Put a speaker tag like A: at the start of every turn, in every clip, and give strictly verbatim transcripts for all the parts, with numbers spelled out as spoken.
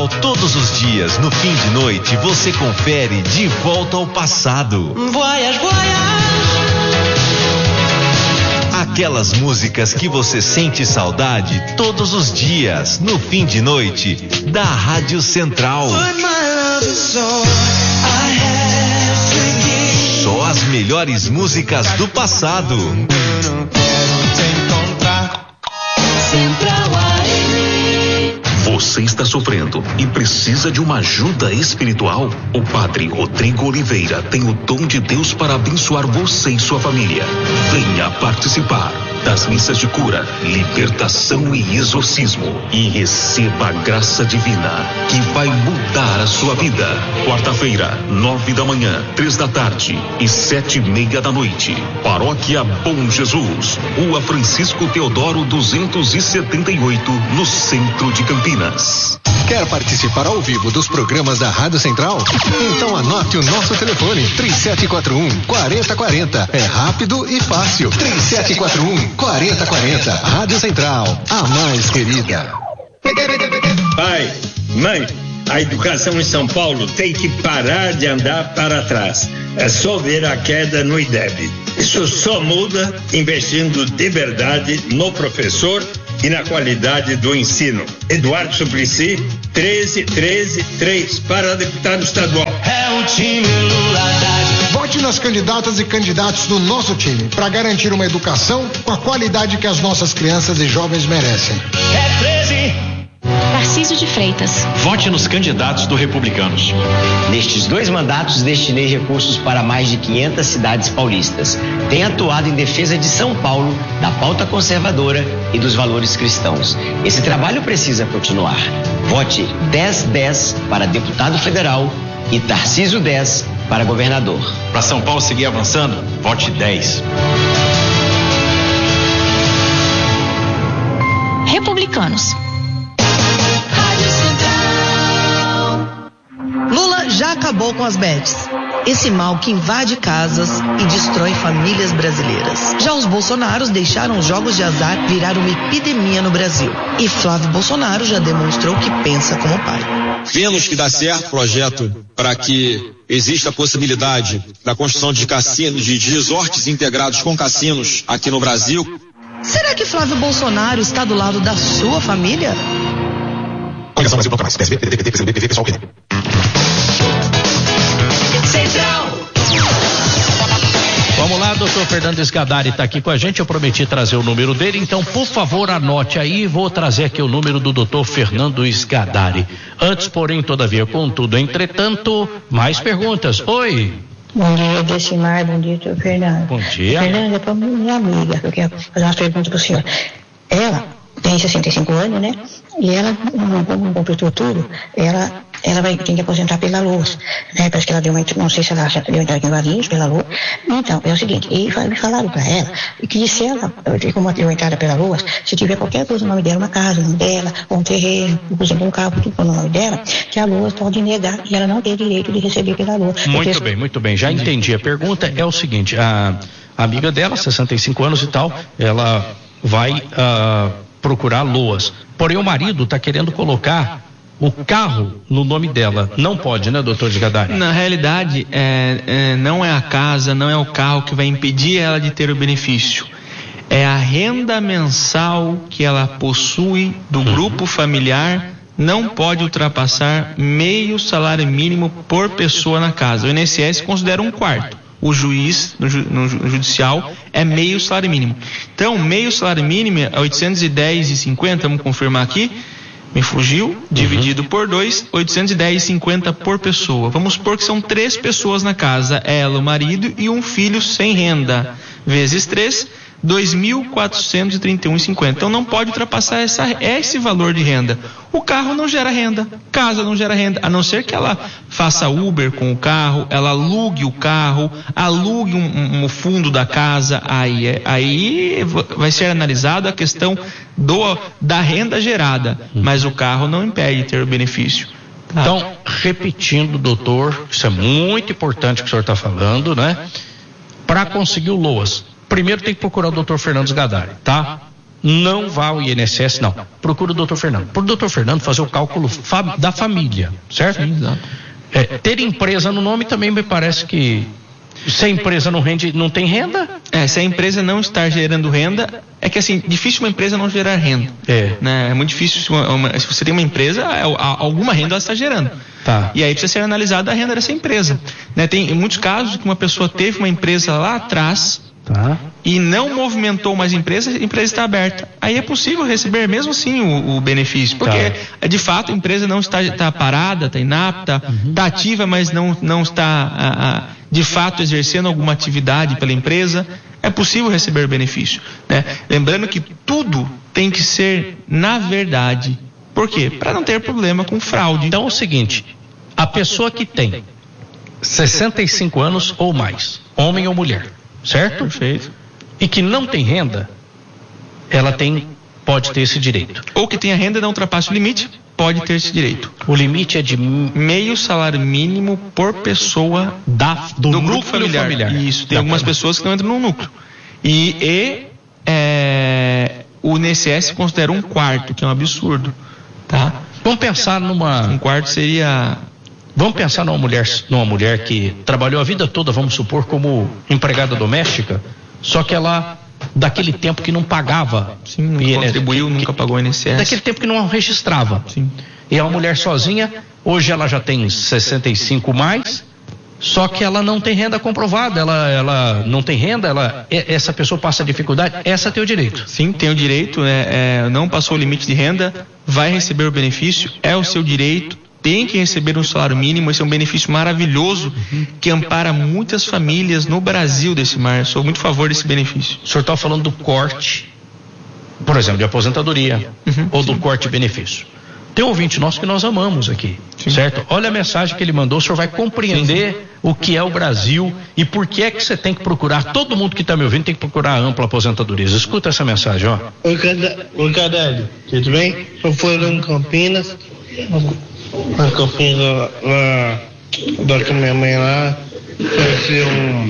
A: Central, todos os dias, no fim de noite, você confere De Volta ao Passado.
B: Voyage, voyage.
A: Aquelas músicas que você sente saudade todos os dias, no fim de noite, da Rádio Central. Só as melhores músicas do passado.
C: Você está sofrendo e precisa de uma ajuda espiritual? O Padre Rodrigo Oliveira tem o dom de Deus para abençoar você e sua família. Venha participar das missas de cura, libertação e exorcismo e receba a graça divina que vai mudar a sua vida. Quarta-feira, nove da manhã, três da tarde e sete e meia da noite. Paróquia Bom Jesus, Rua Francisco Teodoro duzentos e setenta e oito, no centro de Campinas.
D: Quer participar ao vivo dos programas da Rádio Central? Então anote o nosso telefone três sete quatro um, quatro zero quatro zero. É rápido e fácil. três sete quatro um, quatro zero quatro zero. Rádio Central, a mais querida.
E: Pai, mãe, a educação em São Paulo tem que parar de andar para trás. É só ver a queda no I D E B. Isso só muda investindo de verdade no professor e na qualidade do ensino. Eduardo Suplicy, treze, treze, três, para deputado estadual.
B: É o time Lula Haddad.
F: Vote nas candidatas e candidatos do nosso time para garantir uma educação com a qualidade que as nossas crianças e jovens merecem.
B: É treze.
G: Tarcísio de Freitas.
H: Vote nos candidatos do Republicanos.
I: Nestes dois mandatos, destinei recursos para mais de quinhentas cidades paulistas. Tenho atuado em defesa de São Paulo, da pauta conservadora e dos valores cristãos. Esse trabalho precisa continuar. Vote dez dez para deputado federal e Tarcísio dez para governador.
H: Para São Paulo seguir avançando, vote dez.
G: Republicanos.
J: Lula já acabou com as bets. Esse mal que invade casas e destrói famílias brasileiras. Já os Bolsonaros deixaram os jogos de azar virar uma epidemia no Brasil. E Flávio Bolsonaro já demonstrou que pensa como pai.
K: Vemos que dá certo o projeto para que exista a possibilidade da construção de cassinos, de resorts integrados com cassinos aqui no Brasil.
J: Será que Flávio Bolsonaro está do lado da sua família?
D: Coligação Brasil Toca Mais. P S B, P D T, P T, P C do B, P V, pessoal, P D.
L: Vamos lá, doutor Fernando Escadari está aqui com a gente, eu prometi trazer o número dele, então por favor anote aí, vou trazer aqui o número do doutor Fernando Escadari. Antes, porém, todavia, contudo, entretanto, mais perguntas. Oi.
M: Bom dia, Decimar, bom dia, doutor Fernando.
L: Bom dia.
M: Fernando, é para minha amiga, eu quero fazer umas perguntas para o senhor. Ela tem sessenta e cinco anos, né? E ela, como completou tudo, ela, ela vai ter que aposentar pela luz, né? Parece que ela deu uma, não sei se ela deu entrada em varinhos pela luz. Então, é o seguinte, e me falaram para ela que se ela, como deu entrada pela luz, se tiver qualquer coisa no nome dela, uma casa no nome dela, ou um terreno, por exemplo, um carro, tudo no nome dela, que a luz pode negar e ela não tem direito de receber pela luz.
L: Muito
M: Porque...
L: bem, muito bem, já entendi. A pergunta é o seguinte, a, a amiga dela, sessenta e cinco anos e tal, ela vai... Uh, procurar loas. Porém, o marido está querendo colocar o carro no nome dela. Não pode, né, doutor Escadari?
N: Na realidade, é, é, não é a casa, não é o carro que vai impedir ela de ter o benefício. É a renda mensal que ela possui do grupo familiar, não pode ultrapassar meio salário mínimo por pessoa na casa. O I N S S considera um quarto. O juiz, no, ju, no judicial, é meio salário mínimo. Então, meio salário mínimo é oitocentos e dez e cinquenta, vamos confirmar aqui, me fugiu, uhum. Dividido por dois, oitocentos e dez e cinquenta por pessoa. Vamos supor que são três pessoas na casa, ela, o marido e um filho sem renda, vezes três, dois mil quatrocentos e trinta e um reais e cinquenta centavos. Então não pode ultrapassar essa, esse valor de renda. O carro não gera renda, casa não gera renda, a não ser que ela faça Uber com o carro, ela alugue o carro, alugue um, um, um fundo da casa, aí, aí vai ser analisada a questão do, da renda gerada, mas o carro não impede de ter o benefício. Tá?
L: Então, repetindo, doutor, isso é muito importante que o senhor está falando, né? Para conseguir o LOAS, primeiro tem que procurar o doutor Fernando Escadari, tá? não vá ao I N S S, não. Procura o doutor Fernando. Para o doutor Fernando fazer o cálculo fa- da família, certo?
N: Sim, exato.
L: É, ter empresa no nome também me parece que se a empresa não rende, não tem renda?
N: É, se a empresa não está gerando renda, é que assim, difícil uma empresa não gerar renda.
L: É.
N: Né? É muito difícil, se, uma, uma, se você tem uma empresa, alguma renda ela está gerando.
L: Tá.
N: E aí precisa ser analisada a renda dessa empresa. Né? Tem muitos casos que uma pessoa teve uma empresa lá atrás,
L: tá,
N: e não movimentou mais a empresa, a empresa está aberta. Aí é possível receber mesmo assim o, o benefício, porque tá, de fato a empresa não está, está parada, está inapta, uhum, está ativa, mas não, não está a, a, de fato exercendo alguma atividade pela empresa. É possível receber benefício. Né? Lembrando que tudo tem que ser na verdade. Por quê? Para não ter problema com fraude.
L: Então é o seguinte, a pessoa que tem sessenta e cinco anos ou mais, homem ou mulher, certo?
N: Perfeito.
L: E que não tem renda, ela tem, pode ter esse direito.
N: Ou que tenha renda e não ultrapasse o limite, pode ter esse direito.
L: O limite é de
N: meio salário mínimo por pessoa
L: da, do,
N: do
L: núcleo
N: grupo familiar.
L: familiar.
N: Isso, tem algumas pessoas que não entram no núcleo. E, e é, o I N S S considera um quarto, que é um absurdo. Tá?
L: Vamos pensar numa...
N: Um quarto seria...
L: Vamos pensar numa mulher, numa mulher que trabalhou a vida toda, vamos supor, como empregada doméstica, só que ela, daquele tempo que não pagava.
N: Sim, nunca contribuiu, nunca pagou I N S S.
L: Daquele tempo que não registrava.
N: Sim.
L: E é uma mulher sozinha, hoje ela já tem sessenta e cinco mais, só que ela não tem renda comprovada, ela, ela não tem renda, ela, essa pessoa passa dificuldade, essa tem o direito.
N: Sim, tem o direito, né? É, não passou o limite de renda, vai receber o benefício, é o seu direito. Tem que receber um salário mínimo, esse é um benefício maravilhoso que ampara muitas famílias no Brasil desse mar. Eu sou muito a favor desse benefício.
L: O senhor está falando do corte, por exemplo, de aposentadoria, uhum, ou do sim, corte de benefício. Tem um ouvinte nosso que nós amamos aqui, sim, certo? Olha a mensagem que ele mandou, o senhor vai compreender sim, sim, o que é o Brasil e por que é que você tem que procurar, todo mundo que está me ouvindo tem que procurar a ampla aposentadoria. Escuta essa mensagem, ó.
O: Oi, Cadário, tudo bem? Eu fui em Campinas, na Campinas lá, lá com minha mãe lá, fazer um...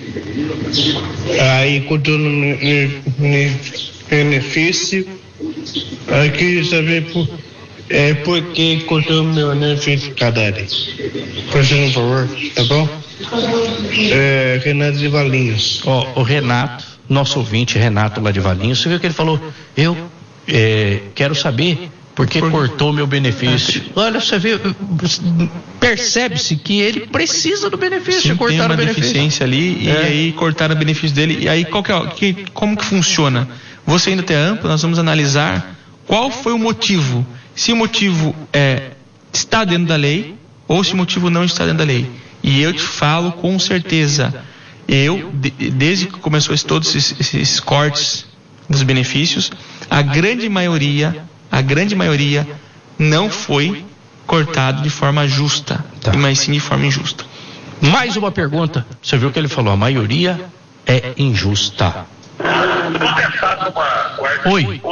O: Aí, quando no benefício, aí queria saber por... É porque cortou meu benefício, Cadário. Por favor, tá bom? É, Renato de Valinhos.
L: Ó, oh, o Renato, nosso ouvinte Renato lá de Valinhos, você viu que ele falou, eu é, quero saber porque por... cortou meu benefício. Olha, você vê, percebe-se que ele precisa do benefício.
N: Sim,
L: cortar
N: tem uma
L: o benefício.
N: deficiência ali, é, e aí cortaram o benefício dele. E aí, qual que é, que, como que funciona? Você ainda tem amplo, nós vamos analisar qual foi o motivo. Se o motivo é, está dentro da lei ou se o motivo não está dentro da lei. E eu te falo com certeza, eu, de, desde que começou esse, todos esses, esses cortes dos benefícios, a grande maioria, a grande maioria não foi cortado de forma justa, tá, mas sim de forma injusta.
L: Mais uma pergunta, você viu que ele falou, a maioria é injusta. Oi.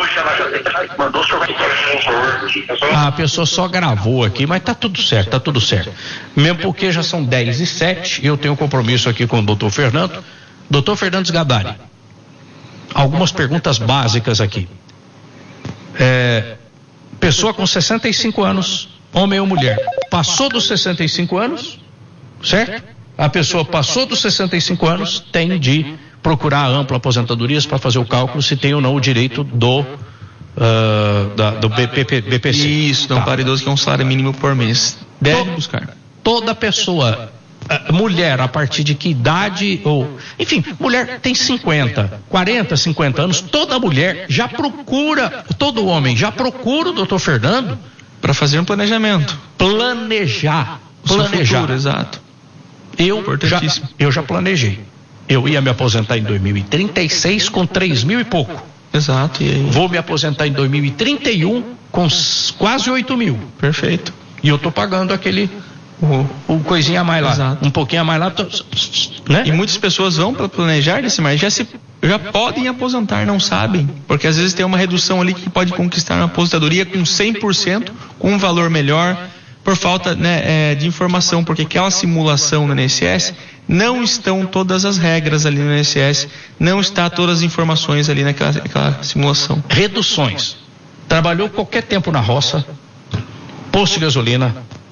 L: A pessoa só gravou aqui, mas tá tudo certo, tá tudo certo. Mesmo porque já são dez e sete, eu tenho um compromisso aqui com o doutor Fernando. doutor Fernando Sgadari, algumas perguntas básicas aqui. É, pessoa com sessenta e cinco anos, homem ou mulher, passou dos sessenta e cinco anos, certo? A pessoa passou dos sessenta e cinco anos, tem de procurar ampla aposentadorias para fazer o cálculo se tem ou não o direito do, uh, da, do B P C.
N: Isso, não, tá, para idoso, que é um salário mínimo por mês. Deve to, buscar.
L: Toda pessoa, uh, mulher, a partir de que idade, ou, enfim, mulher tem cinquenta, quarenta, cinquenta anos, toda mulher já procura, todo homem já procura o doutor Fernando
N: para fazer um planejamento.
L: Planejar. Planejar.
N: Futuro, exato.
L: Eu já, eu já planejei. Eu ia me aposentar em dois mil e trinta e seis com três mil e pouco.
N: Exato. E aí?
L: Vou me aposentar em dois mil e trinta e um com quase oito mil.
N: Perfeito.
L: E eu tô pagando aquele o, o coisinha a mais lá.
N: Exato.
L: Um pouquinho a mais lá. Tô, né?
N: E muitas pessoas vão para planejar desse mais já se já podem aposentar, não sabem, porque às vezes tem uma redução ali que pode conquistar uma aposentadoria com cem por cento, com um valor melhor. por falta, né, é, de informação, porque aquela simulação no I N S S não estão todas as regras ali no I N S S, não está todas as informações ali naquela, naquela simulação.
L: Reduções. Trabalhou qualquer tempo na roça, posto de gasolina.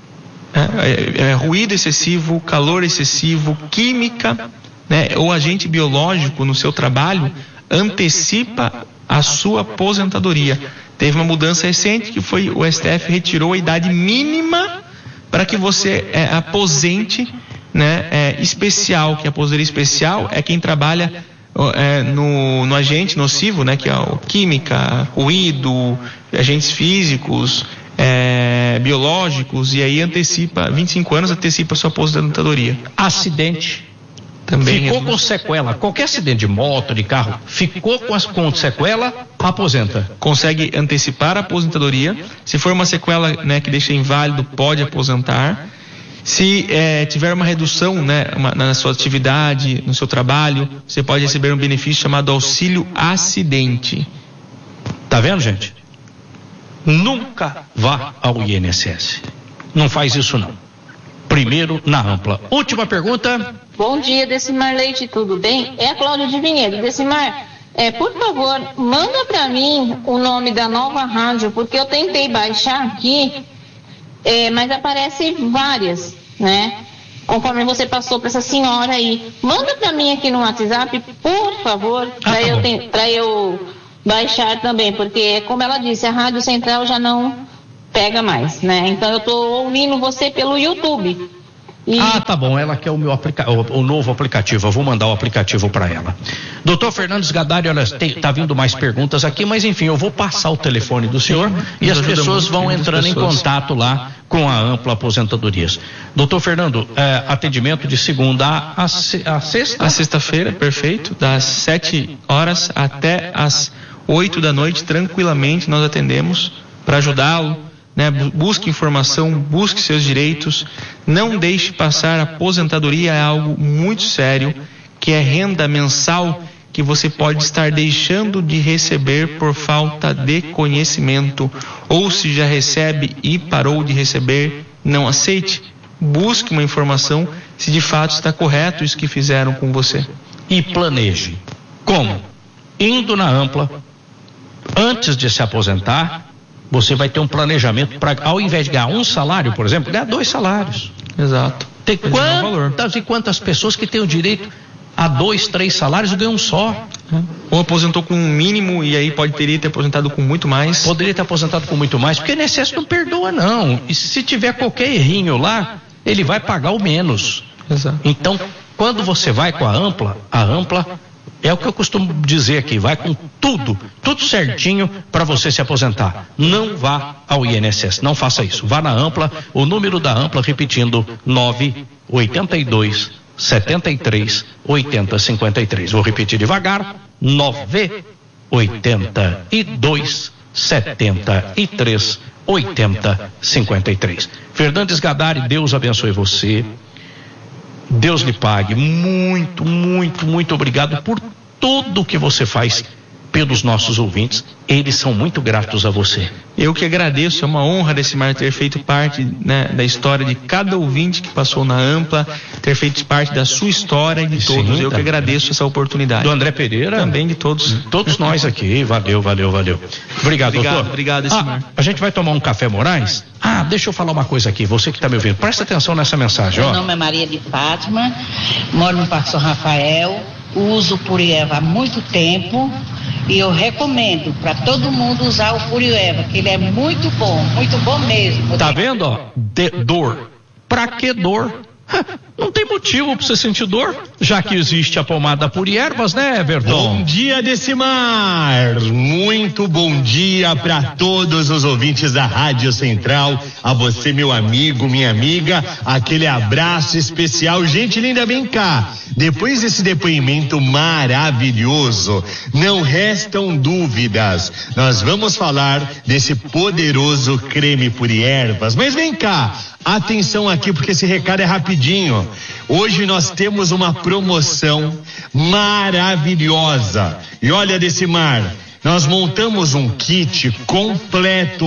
N: É, é, é, ruído excessivo, calor excessivo, química, né, ou agente biológico no seu trabalho antecipa a sua aposentadoria. Teve uma mudança recente que foi o S T F retirou a idade mínima para que você é, aposente, né, é, especial, que a aposentadoria especial é quem trabalha é, no, no agente nocivo, né, que é o química, ruído, agentes físicos, é, biológicos, e aí antecipa, vinte e cinco anos antecipa a sua aposentadoria.
L: Acidente.
N: Também
L: ficou com sequela, qualquer acidente de moto, de carro, ficou com, as, com sequela, aposenta.
N: Consegue antecipar a aposentadoria. Se for uma sequela, né, que deixa inválido, pode aposentar. Se é, tiver uma redução, né, uma, na sua atividade, no seu trabalho, você pode receber um benefício chamado auxílio acidente.
L: Tá vendo, gente? Nunca vá ao I N S S. Não faz isso, não. Primeiro na Ampla. Última pergunta.
P: Bom dia, Decimar Leite, tudo bem? É a Cláudia de Vinhedo. Decimar, é, por favor, manda para mim o nome da nova rádio, porque eu tentei baixar aqui, é, mas aparece várias, né? Conforme você passou para essa senhora aí. Manda para mim aqui no WhatsApp, por favor, para ah, tá eu, ten- pra eu baixar também, porque, como ela disse, a Rádio Central já não pega mais, né? Então eu tô ouvindo você pelo YouTube. E...
L: Ah, tá bom, ela quer o meu aplica... o, o novo aplicativo, eu vou mandar o aplicativo para ela. Doutor Fernandes Gadari, olha, tem, tá vindo mais perguntas aqui, mas enfim, eu vou passar o telefone do senhor e as pessoas vão entrando em contato lá com a Ampla Aposentadorias. Doutor Fernando, é, atendimento de segunda a, se... a sexta?
N: A sexta-feira, perfeito, das sete horas até as oito da noite, tranquilamente nós atendemos para ajudá-lo. Né, busque informação, busque seus direitos, não deixe passar. A aposentadoria é algo muito sério, que é renda mensal que você pode estar deixando de receber por falta de conhecimento, ou se já recebe e parou de receber, não aceite. Busque uma informação se de fato está correto isso que fizeram com você.
L: E planeje. Como? Indo na Ampla, antes de se aposentar, você vai ter um planejamento para, ao invés de ganhar um salário, por exemplo, ganhar dois salários.
N: Exato.
L: Tem quantas e quantas pessoas que têm o direito a dois, três salários e ganham um só?
N: Ou aposentou com um mínimo e aí pode teria ter aposentado com muito mais.
L: Poderia ter aposentado com muito mais, porque o I N S S não perdoa, não. E se tiver qualquer errinho lá, ele vai pagar o menos.
N: Exato.
L: Então, quando você vai com a Ampla, a Ampla é o que eu costumo dizer aqui, vai com tudo, tudo certinho para você se aposentar. Não vá ao I N S S, não faça isso. Vá na Ampla, o número da Ampla, repetindo, nove oito dois, sete três, oito zero cinco três. Vou repetir devagar, nove oito dois, sete três, oito zero cinco três. Fernandes Gadari, Deus abençoe você. Deus lhe pague. Muito, muito, muito obrigado por tudo que você faz pelos nossos ouvintes. Eles são muito gratos a você.
N: Eu que agradeço, é uma honra, Decimar, ter feito parte, né, da história de cada ouvinte que passou na Ampla, ter feito parte da sua história e de Sim, todos. Eu tá. que agradeço essa oportunidade.
L: Do André Pereira?
N: Também de todos.
L: Todos nós aqui. Valeu, valeu, valeu. Obrigado,
N: obrigado
L: doutor.
N: Obrigado, Decimar.
L: Ah, a gente vai tomar um café, Moraes? Ah, deixa eu falar uma coisa aqui. Você que está me ouvindo, presta atenção nessa mensagem.
Q: Meu
L: ó.
Q: nome é Maria de Fátima, moro no Parque São Rafael, uso o Purieva há muito tempo. E eu recomendo para todo mundo usar o Purieva, que ele é muito bom, muito bom mesmo.
L: Tá vendo, ó? De dor. Pra que dor? Não tem motivo para você sentir dor, já que existe a pomada Puriervas, né, Everton?
R: Bom dia, Decimar. Muito bom dia para todos os ouvintes da Rádio Central. A você, meu amigo, minha amiga, aquele abraço especial. Gente linda, vem cá. Depois desse depoimento maravilhoso, não restam dúvidas. Nós vamos falar desse poderoso creme Puriervas. Mas vem cá. Atenção aqui, porque esse recado é rapidinho. Hoje nós temos uma promoção maravilhosa. E olha, Decimar, nós montamos um kit completo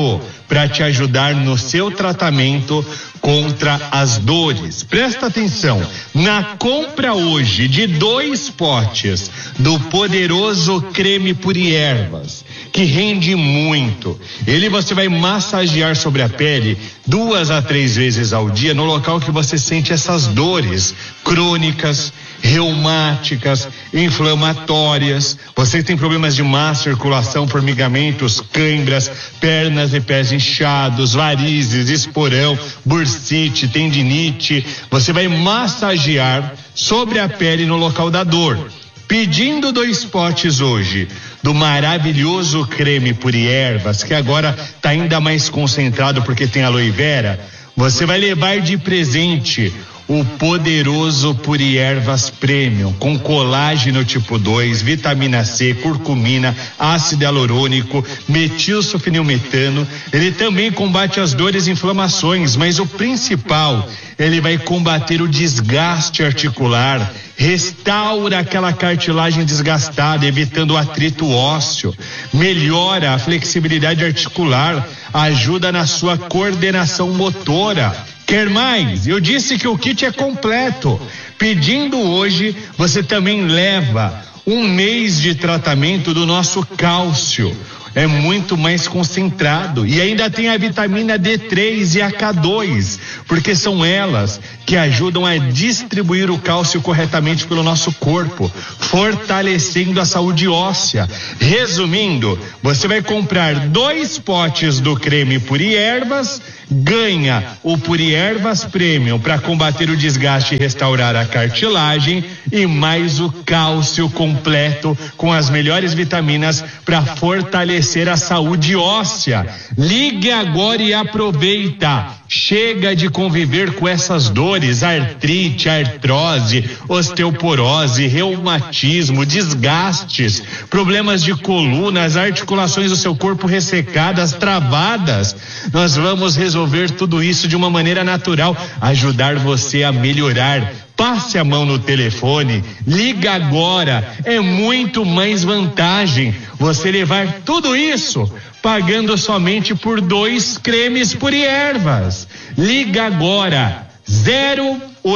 R: para te ajudar no seu tratamento contra as dores. Presta atenção, na compra hoje de dois potes do poderoso creme Puriervas, que rende muito, ele você vai massagear sobre a pele duas a três vezes ao dia no local que você sente essas dores crônicas, reumáticas, inflamatórias. Você tem problemas de má circulação, formigamentos, cãibras, pernas e pés inchados, varizes, esporão, bursite, tendinite. Você vai massagear sobre a pele no local da dor. Pedindo dois potes hoje do maravilhoso creme Puriervas, que agora está ainda mais concentrado porque tem aloe vera, você vai levar de presente o poderoso Puriervas Premium, com colágeno tipo dois, vitamina C, curcumina, ácido hialurônico, metilsulfonilmetano. Ele também combate as dores e inflamações, mas o principal, ele vai combater o desgaste articular, restaura aquela cartilagem desgastada, evitando o atrito ósseo, melhora a flexibilidade articular, ajuda na sua coordenação motora. Quer mais? Eu disse que o kit é completo. Pedindo hoje, você também leva um mês de tratamento do nosso cálcio. É muito mais concentrado e ainda tem a vitamina D três e a K dois, porque são elas que ajudam a distribuir o cálcio corretamente pelo nosso corpo, fortalecendo a saúde óssea. Resumindo, você vai comprar dois potes do creme Puriervas, ganha o Puriervas Premium para combater o desgaste e restaurar a cartilagem, e mais o cálcio completo com as melhores vitaminas para fortalecer a saúde óssea. Ligue agora e aproveita. Chega de conviver com essas dores, artrite, artrose, osteoporose, reumatismo, desgastes, problemas de coluna, as articulações do seu corpo ressecadas, travadas. Nós vamos resolver tudo isso de uma maneira natural, ajudar você a melhorar. Passe a mão no telefone, liga agora, é muito mais vantagem você levar tudo isso pagando somente por dois cremes Puriervas. Liga agora, zero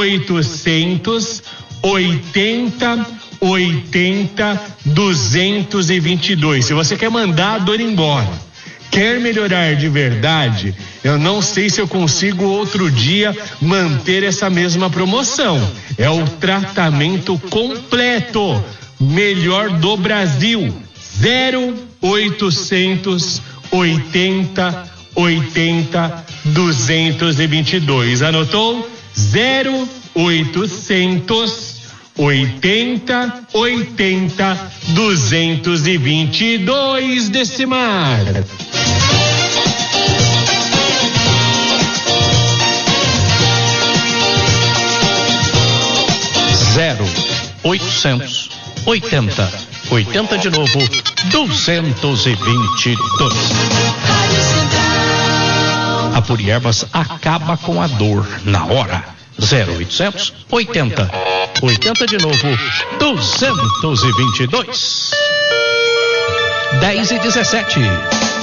R: oitocentos oitenta oitenta duzentos e vinte e dois. Se você quer mandar a dor embora, quer melhorar de verdade, eu não sei se eu consigo outro dia manter essa mesma promoção. É o tratamento completo, melhor do Brasil. zero oitocentos oitenta oitenta duzentos e vinte e dois. Anotou? zero oitocentos oitenta oitenta duzentos e vinte e dois, Decimar.
L: Zero oitocentos oitenta oitenta de novo duzentos e vinte e dois. A Puriervas acaba com a dor na hora. Zero oitocentos oitenta oitenta de novo duzentos e vinte e dois. Dez e dezessete.